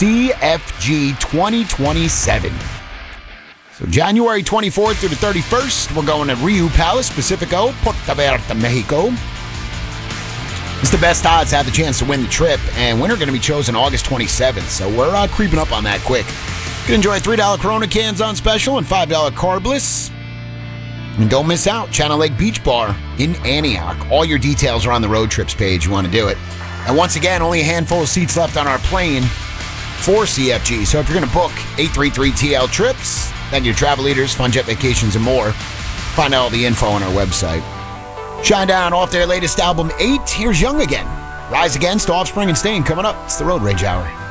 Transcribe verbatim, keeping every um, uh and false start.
C F G twenty twenty-seven. So January twenty-fourth through the thirty-first, we're going to Riu Palace, Pacifico, Puerto Vallarta, Mexico. It's the best odds to have the chance to win the trip, and winner going to be chosen August twenty-seventh, so we're uh, creeping up on that quick. You can enjoy three dollar Corona cans on special and five dollar carbless. And don't miss out, Channel Lake Beach Bar in Antioch. All your details are on the road trips page. You want to do it. And once again, only a handful of seats left on our plane for C F G. So if you're going to book eight three three T L trips, then your travel leaders, Fun Jet Vacations, and more, find out all the info on our website. Shinedown off their latest album, eight. Here's Young Again. Rise Against, Offspring, and Stain coming up. It's the Road Rage Hour.